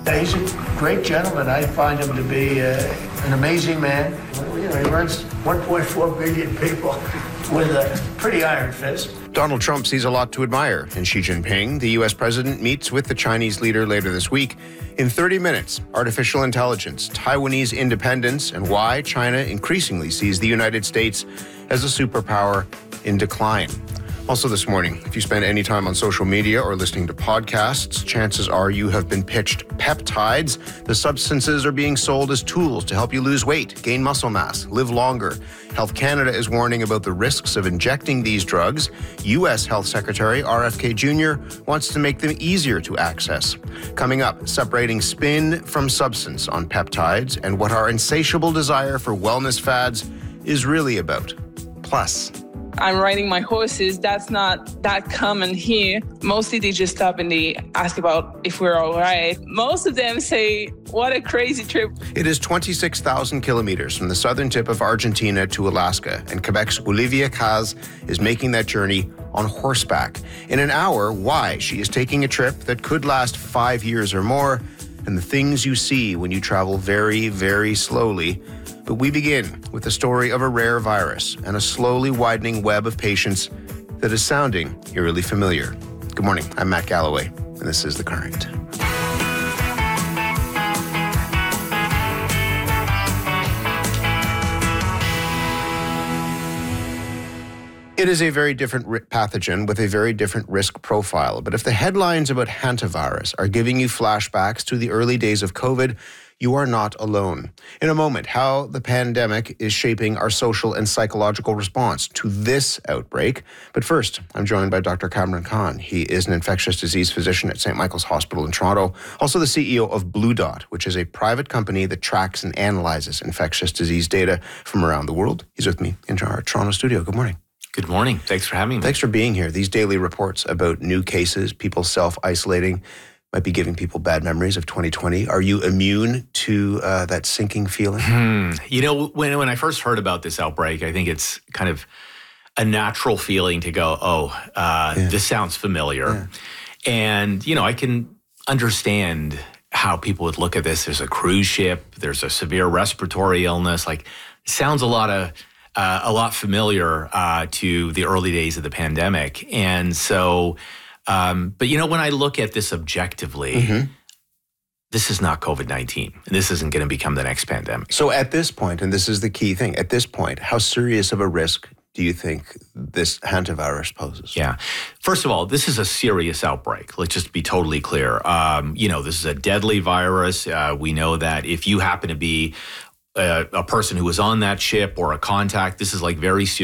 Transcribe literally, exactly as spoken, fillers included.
He's a great gentleman. I find him to be uh, an amazing man. You know, he runs one point four billion people with a pretty iron fist. Donald Trump sees a lot to admire in Xi Jinping. The U S president meets with the Chinese leader later this week. In thirty minutes, artificial intelligence, Taiwanese independence, and why China increasingly sees the United States as a superpower in decline. Also this morning, if you spend any time on social media or listening to podcasts, chances are you have been pitched peptides. The substances are being sold as tools to help you lose weight, gain muscle mass, live longer. Health Canada is warning about the risks of injecting these drugs. U S Health Secretary R F K Junior wants to make them easier to access. Coming up, separating spin from substance on peptides and what our insatiable desire for wellness fads is really about. Plus, I'm riding my horses. That's not that common here. Mostly they just stop and they ask about if we're all right. Most of them say, what a crazy trip. It is twenty-six thousand kilometers from the southern tip of Argentina to Alaska, and Quebec's Olivia Caz is making that journey on horseback. In an hour, why she is taking a trip that could last five years or more, and the things you see when you travel very, very slowly. But we begin with the story of a rare virus and a slowly widening web of patients that is sounding eerily familiar. Good morning, I'm Matt Galloway, and this is The Current. It is a very different pathogen with a very different risk profile. But if the headlines about hantavirus are giving you flashbacks to the early days of COVID, you are not alone. In a moment, how the pandemic is shaping our social and psychological response to this outbreak. But first, I'm joined by Doctor Cameron Kahn. He is an infectious disease physician at Saint Michael's Hospital in Toronto, also the C E O of Blue Dot, which is a private company that tracks and analyzes infectious disease data from around the world. He's with me in our Toronto studio. Good morning. Good morning. Thanks for having me. Thanks for being here. These daily reports about new cases, people self-isolating, might be giving people bad memories of twenty twenty. Are you immune to uh, that sinking feeling? Hmm. You know, when when I first heard about this outbreak, I think it's kind of a natural feeling to go, oh, uh, yeah. this sounds familiar. Yeah. And, you know, I can understand how people would look at this. There's a cruise ship, there's a severe respiratory illness. Like, sounds a lot of uh, a lot familiar uh, to the early days of the pandemic. And so... Um, but, you know, when I look at this objectively, mm-hmm. this is not COVID nineteen. And this isn't going to become the next pandemic. So at this point, and this is the key thing, at this point, how serious of a risk do you think this hantavirus poses? Yeah. First of all, this is a serious outbreak. Let's just be totally clear. Um, you know, this is a deadly virus. Uh, we know that if you happen to be a, a person who was on that ship or a contact, this is like very serious.